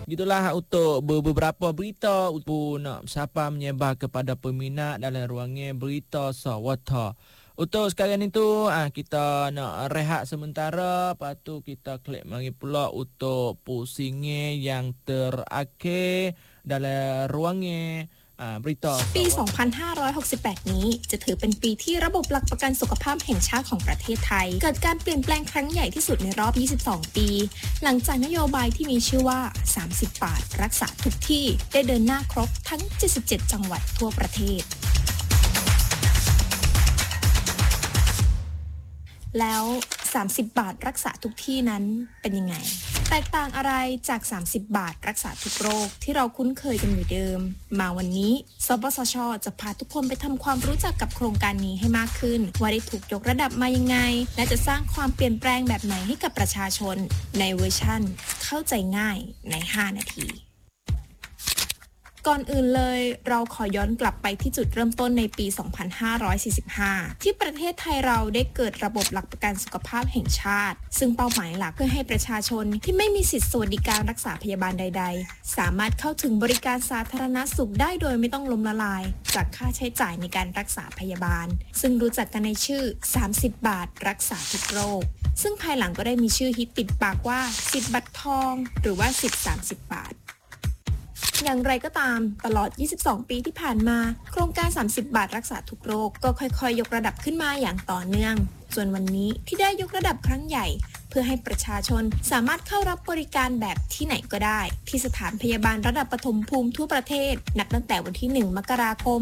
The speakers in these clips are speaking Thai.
Gitulah untuk beberapa berita pun siapa menyebar kepada peminat dalam ruangan berita Sawata. Untuk sekarang itu kita nak rehat sementara, lepas tu kita klik mari pula untuk pusingnya yang terakhir dalam ruangan berita ปี 2568 นี้จะถือเป็นปีที่ระบบหลักประกันสุขภาพแห่งชาติของประเทศไทยเกิดการเปลี่ยนแปลงครั้งใหญ่ที่สุดในรอบ 22 ปี หลังจากนโยบายที่มีชื่อว่า 30 บาทรักษาทุกที่ได้เดินหน้าครบทั้ง 77 จังหวัดทั่วประเทศแล้ว 30 บาทรักษาทุกที่นั้นเป็นยังไงแตกต่างอะไรจาก 30 บาทรักษาทุกโรคที่เราคุ้นเคยกันอยู่เดิมมาวันนี้สปสช.จะพาทุกคนไปทำความรู้จักกับโครงการนี้ให้มากขึ้นว่าได้ถูกยกระดับมายังไงและจะสร้างความเปลี่ยนแปลงแบบไหนให้กับประชาชนในเวอร์ชั่นเข้าใจง่ายใน 5 นาทีก่อนอื่นเลยเราขอย้อนกลับไปที่จุดเริ่มต้นในปี 2545 ที่ประเทศไทยเราได้เกิดระบบหลักประกันสุขภาพแห่งชาติซึ่งเป้าหมายหลักเพื่อให้ประชาชนที่ไม่มีสิทธิสวัสดิการรักษาพยาบาลใดๆสามารถเข้าถึงบริการสาธารณสุขได้โดยไม่ต้องล้มละลายจากค่าใช้จ่ายในการรักษาพยาบาลซึ่งรู้จักกันในชื่อ 30 บาทรักษาทุกโรคซึ่งภายหลังก็ได้มีชื่อฮิตติดปากว่าสิทธิ์บัตรทองหรือว่าสิทธิ์ 30 บาทอย่างไรก็ตามตลอด 22 ปีที่ผ่านมาโครงการ 30 บาทรักษาทุกโรคก็ค่อยๆ ยกระดับขึ้นมาอย่างต่อเนื่องส่วนวันนี้ที่ได้ยกระดับครั้งใหญ่เพื่อให้ประชาชนสามารถเข้ารับบริการแบบที่ไหนก็ได้ที่สถานพยาบาลระดับปฐมภูมิทั่วประเทศนับตั้งแต่วันที่ 1 มกราคม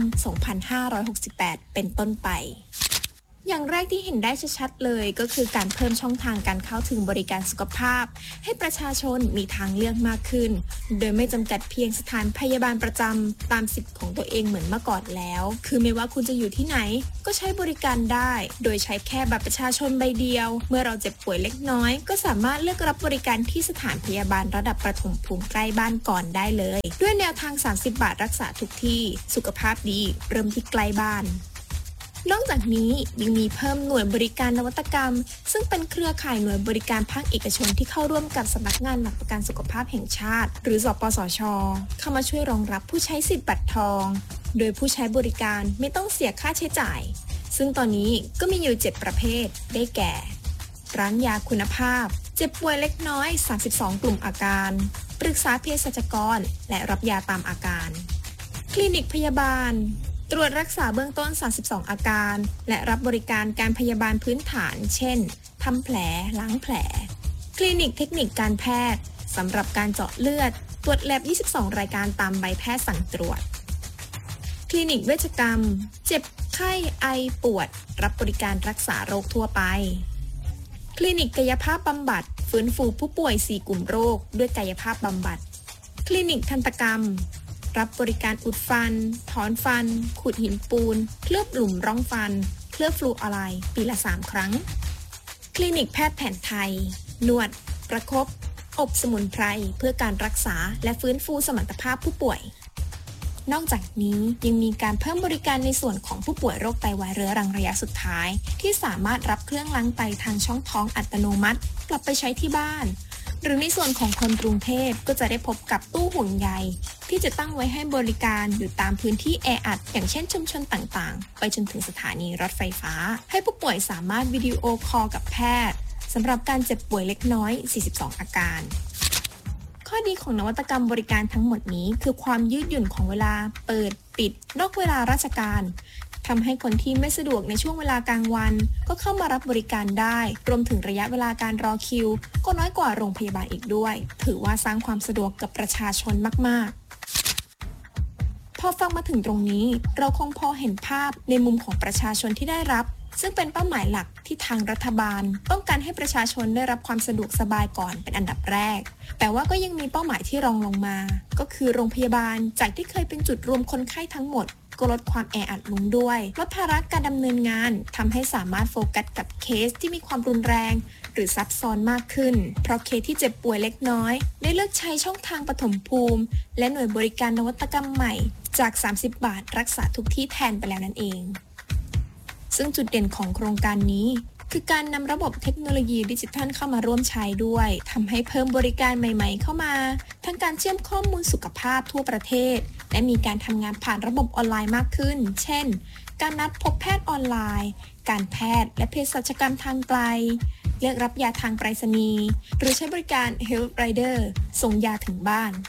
2568 เป็นต้นไปอย่างแรกที่เห็นได้ชัดๆเลยก็คือการเพิ่มช่องทางการเข้าถึงบริการสุขภาพให้ประชาชนมีทางเลือกมากขึ้นโดยไม่จำกัดเพียงสถานพยาบาลประจำตามสิทธิ์ของตัวเองเหมือนเมื่อก่อนแล้วคือไม่ว่าคุณจะอยู่ที่ไหนก็ใช้บริการได้โดยใช้แค่บัตรประชาชนใบเดียวเมื่อเราเจ็บป่วยเล็กน้อยก็สามารถเลือกรับบริการที่สถานพยาบาลระดับประถมภูมิใกล้บ้านก่อนได้เลยด้วยแนวทาง 30 บาทรักษาทุกที่สุขภาพดีเริ่มที่ใกล้บ้านนอกจากนี้ยังมีเพิ่มหน่วยบริการนวัตกรรมซึ่งเป็นเครือข่ายหน่วยบริการภาคเอกชนที่เข้าร่วมกับสำนักงานหลักประกันสุขภาพแห่งชาติหรือสปสช.เข้ามาช่วยรองรับผู้ใช้สิทธิ์บัตรทองโดยผู้ใช้บริการไม่ต้องเสียค่าใช้จ่ายซึ่งตอนนี้ก็มีอยู่ 7 ประเภทได้แก่ร้านยาคุณภาพเจ็บป่วยเล็กน้อย32 กลุ่มอาการปรึกษาเภสัชกรและรับยาตามอาการคลินิกพยาบาลตรวจรักษาเบื้องต้น32อาการและรับบริการการพยาบาลพื้นฐานเช่นทำแผลล้างแผลคลินิกเทคนิคการแพทย์สำหรับการเจาะเลือดตรวจแลบ22รายการตามใบแพทย์สั่งตรวจคลินิกเวชกรรมเจ็บไข้ไอปวดรับบริการรักษาโรคทั่วไปคลินิกกายภาพบำบัดฟื้นฟูผู้ป่วย4กลุ่มโรคด้วยกายภาพบำบัดคลินิกทันตกรรมรับบริการอุดฟันถอนฟันขูดหินปูนเคลือบหลุมร่องฟันเคลือบฟลูออไรด์ปีละ3ครั้งคลินิกแพทย์แผนไทยนวดประคบอบสมุนไพรเพื่อการรักษาและฟื้นฟูสมรรถภาพผู้ป่วยนอกจากนี้ยังมีการเพิ่มบริการในส่วนของผู้ป่วยโรคไตวายเรื้อรังระยะสุดท้ายที่สามารถรับเครื่องล้างไตทางช่องท้องอัตโนมัติกลับไปใช้ที่บ้านหรือในส่วนของคนกรุงเทพก็จะได้พบกับตู้ห่วงใยที่จะตั้งไว้ให้บริการอยู่ตามพื้นที่แออัดอย่างเช่นชุมชนต่างๆไปจนถึงสถานีรถไฟฟ้าให้ผู้ป่วยสามารถวิดีโอคอลกับแพทย์สำหรับการเจ็บป่วยเล็กน้อย42อาการข้อดีของนวัตกรรมบริการทั้งหมดนี้คือความยืดหยุ่นของเวลาเปิดปิดนอกเวลาราชการทำให้คนที่ไม่สะดวกในช่วงเวลากลางวันก็เข้ามารับบริการได้รวมถึงระยะเวลาการรอคิวก็น้อยกว่าโรงพยาบาลอีกด้วยถือว่าสร้างความสะดวกกับประชาชนมากๆพอฟังมาถึงตรงนี้เราคงพอเห็นภาพในมุมของประชาชนที่ได้รับซึ่งเป็นเป้าหมายหลักที่ทางรัฐบาลต้องการให้ประชาชนได้รับความสะดวกสบายก่อนเป็นอันดับแรกแต่ว่าก็ยังมีเป้าหมายที่รองลงมาก็คือโรงพยาบาลจากที่เคยเป็นจุดรวมคนไข้ทั้งหมดก็ลดความแออัดลงด้วยลดภาระการดำเนินงานทำให้สามารถโฟกัสกับเคสที่มีความรุนแรงหรือซับซ้อนมากขึ้นเพราะเคสที่เจ็บป่วยเล็กน้อยได้เลือกใช้ช่องทางปฐมภูมิและหน่วยบริการนวัตกรรมใหม่จาก 30 บาทรักษาทุกที่แทนไปแล้วนั่นเองซึ่งจุดเด่นของโครงการนี้คือการนำระบบเทคโนโลยีดิจิทัลเข้ามาร่วมใช้ด้วยทำให้เพิ่มบริการใหม่ๆเข้ามาทั้งการเชื่อมข้อมูลสุขภาพทั่วประเทศและมีการทำงานผ่านระบบออนไลน์มากขึ้นเช่นการนัดพบแพทย์ออนไลน์การแพทย์และเภสัชกรรมทางไกลเลือกรับยาทางไปรษณีย์หรือใช้บริการ Health Rider ส่งยาถึงบ้าน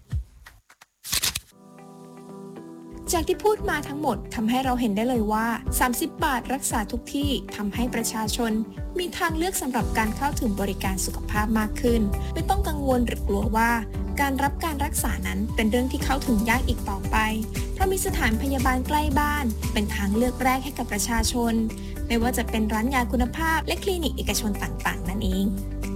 จากที่พูดมาทั้งหมดทำให้เราเห็นได้เลยว่า30 บาทรักษาทุกที่ทำให้ประชาชนมีทางเลือกสำหรับการเข้าถึงบริการสุขภาพมากขึ้นไม่ต้องกังวลหรือกลัวว่าการรับการรักษานั้นเป็นเรื่องที่เข้าถึงยากอีกต่อไปเพราะมีสถานพยาบาลใกล้บ้านเป็นทางเลือกแรกให้กับประชาชนไม่ว่าจะเป็นร้านยาคุณภาพและคลินิกเอกชนต่างๆนั่นเอง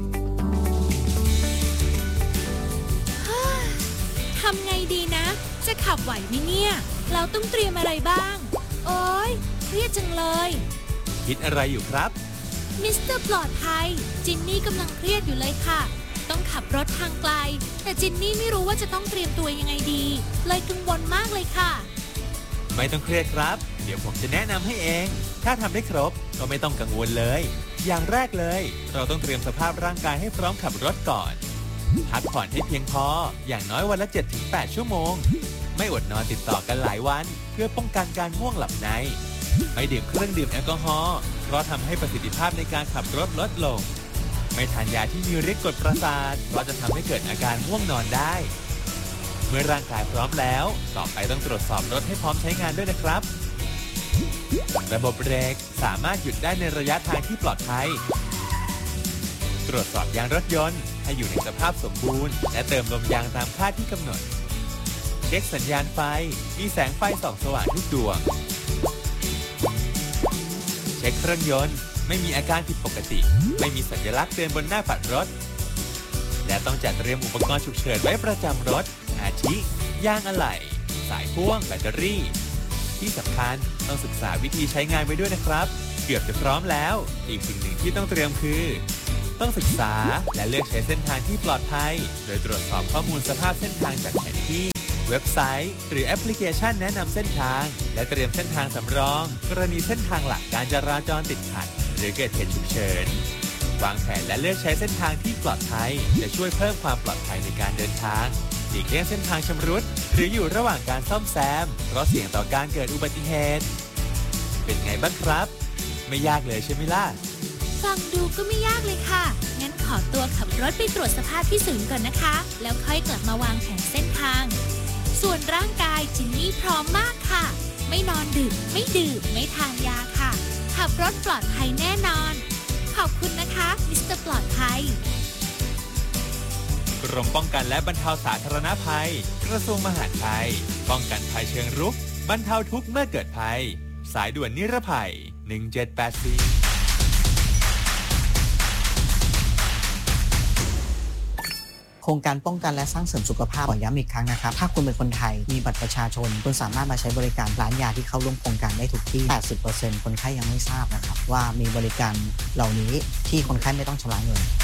ทำไงดีนะจะขับไหวไหมเนี่ยเราต้องเตรียมอะไรบ้างโอ๊ยเครียดจังเลยคิดอะไรอยู่ครับมิสเตอร์ปลอดภัยจินนี่กำลังเครียดอยู่เลยค่ะต้องขับรถทางไกลแต่จินนี่ไม่รู้ว่าจะต้องเตรียมตัวยังไงดีเลยกังวลมากเลยค่ะไม่ต้องเครียดครับเดี๋ยวผมจะแนะนำให้เองถ้าทำได้ครบก็ไม่ต้องกังวลเลยอย่างแรกเลยเราต้องเตรียมสภาพร่างกายให้พร้อมขับรถก่อนพักผ่อนให้เพียงพออย่างน้อยวันละ 7-8 ชั่วโมงไม่อดนอนติดต่อกันหลายวันเพื่อป้องกันการง่วงหลับในไม่ดื่มเครื่องดื่มแอลกอฮอล์เพราะทำให้ประสิทธิภาพในการขับรถลดลงไม่ทานยาที่มีฤทธิ์กดประสาทเพราะจะทำให้เกิดอาการง่วงนอนได้เมื่อร่างกายพร้อมแล้วต่อไปต้องตรวจสอบรถให้พร้อมใช้งานด้วยนะครับระบบเบรกสามารถหยุดได้ในระยะทางที่ปลอดภัยตรวจสอบยางรถยนต์ให้อยู่ในสภาพสมบูรณ์และเติมลมยางตามค่าที่กำหนดเช็คสัญญาณไฟมีแสงไฟส่องสว่างทุกดวงเช็คเครื่องยนต์ไม่มีอาการผิดปกติไม่มีสัญลักษณ์เตือนบนหน้าปัดรถและต้องจัดเตรียมอุปกรณ์ฉุกเฉินไว้ประจำรถอาทิยางอะไหล่สายพ่วงแบตเตอรี่ที่สำคัญต้องศึกษาวิธีใช้งานไว้ด้วยนะครับเกือบจะพร้อมแล้วอีกสิ่งหนึ่งที่ต้องเตรียมคือต้องศึกษาและเลือกใช้เส้นทางที่ปลอดภัยโดยตรวจสอบข้อมูลสภาพเส้นทางจากแผนที่เว็บไซต์หรือแอปพลิเคชันแนะนำเส้นทางและเตรียมเส้นทางสำรองกรณีเส้นทางหลักการจราจรติดขัดหรือเกิดเหตุฉุกเฉินวางแผนและเลือกใช้เส้นทางที่ปลอดภัยจะช่วยเพิ่มความปลอดภัยในการเดินทางหลีกเลี่ยงเส้นทางชำรุดหรืออยู่ระหว่างการซ่อมแซมเพราะเสี่ยงต่อการเกิดอุบัติเหตุเป็นไงบ้างครับไม่ยากเลยใช่ไหมล่ะฟังดูก็ไม่ยากเลยค่ะงั้นขอตัวขับรถไปตรวจสภาพที่ศูนย์ก่อนนะคะแล้วค่อยกลับมาวางแผนเส้นทางส่วนร่างกายจินนี่พร้อมมากค่ะไม่นอนดึกไม่ดื่มไม่ทานยาค่ะขับรถปลอดภัยแน่นอนขอบคุณนะคะมิสเตอร์ปลอดภัยกรมป้องกันและบรรเทาสาธารณภัยกระทรวงมหาดไทยป้องกันภัยเชิงรุกบรรเทาทุกข์เมื่อเกิดภัยสายด่วนนิรภัย1784 โครงการป้องกันและสร้างเสริมสุขภาพขอย้ำอีกครั้งนะครับถ้าคุณเป็นคนไทยมีบัตรประชาชนคุณสามารถมาใช้บริการร้านยาที่เข้าร่วมโครงการได้ทุกที่ 80% คนไข้ยังไม่ทราบนะครับว่ามีบริการเหล่านี้ที่คนไข้ไม่ต้องชำระเงิน